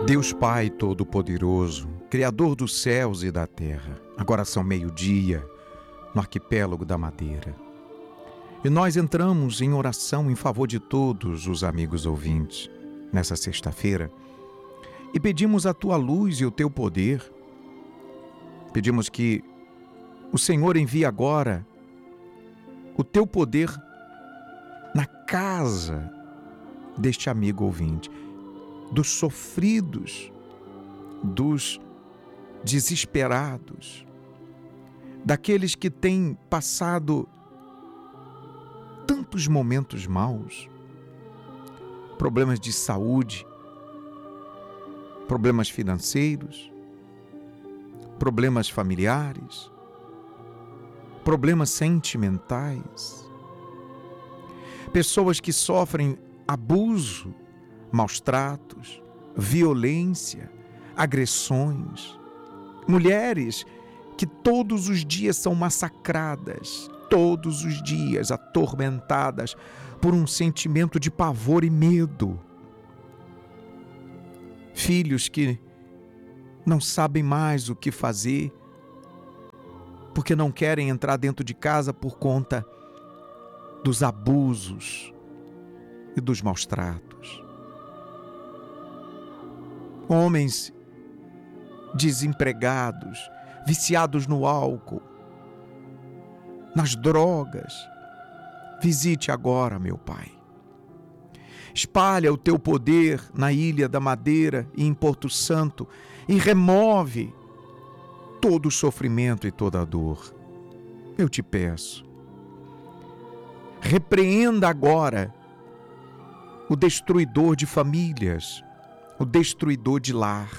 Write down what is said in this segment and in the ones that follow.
Deus Pai Todo-Poderoso, Criador dos céus e da terra, agora são meio-dia no arquipélago da Madeira. E nós entramos em oração em favor de todos os amigos ouvintes nessa sexta-feira e pedimos a Tua luz e o Teu poder. Pedimos que o Senhor envie agora o Teu poder na casa deste amigo ouvinte, dos sofridos, dos desesperados, daqueles que têm passado tantos momentos maus, problemas de saúde, problemas financeiros, problemas familiares, problemas sentimentais, pessoas que sofrem abuso, maus tratos, violência, agressões, mulheres que todos os dias são massacradas, todos os dias atormentadas por um sentimento de pavor e medo, filhos que não sabem mais o que fazer, porque não querem entrar dentro de casa por conta dos abusos e dos maus tratos. Homens desempregados, viciados no álcool, nas drogas. Visite agora, meu Pai. Espalha o Teu poder na Ilha da Madeira e em Porto Santo e remove todo o sofrimento e toda a dor. Eu te peço. Repreenda agora o destruidor de famílias, o destruidor de lar.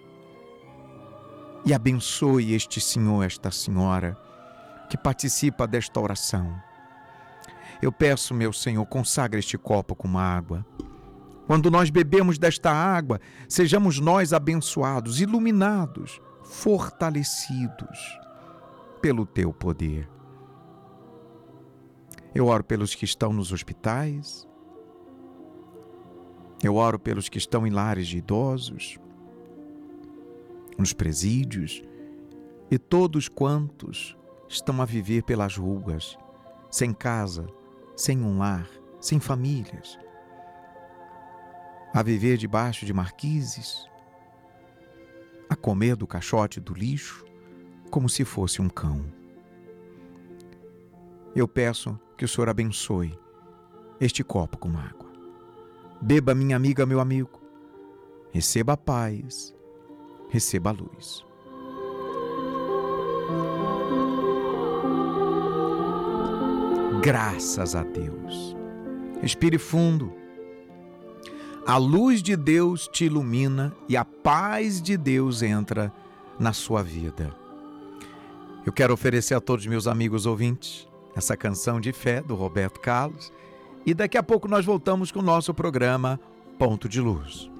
E abençoe este senhor, esta senhora que participa desta oração. Eu peço, meu Senhor, consagra este copo com água. Quando nós bebemos desta água, sejamos nós abençoados, iluminados, fortalecidos pelo Teu poder. Eu oro pelos que estão nos hospitais. Eu oro pelos que estão em lares de idosos, nos presídios e todos quantos estão a viver pelas ruas, sem casa, sem um lar, sem famílias, a viver debaixo de marquises, a comer do caixote do lixo como se fosse um cão. Eu peço que o Senhor abençoe este copo com água. Beba, minha amiga, meu amigo. Receba a paz, receba a luz. Graças a Deus. Respire fundo. A luz de Deus te ilumina e a paz de Deus entra na sua vida. Eu quero oferecer a todos meus amigos ouvintes essa canção de fé do Roberto Carlos e daqui a pouco nós voltamos com o nosso programa Ponto de Luz.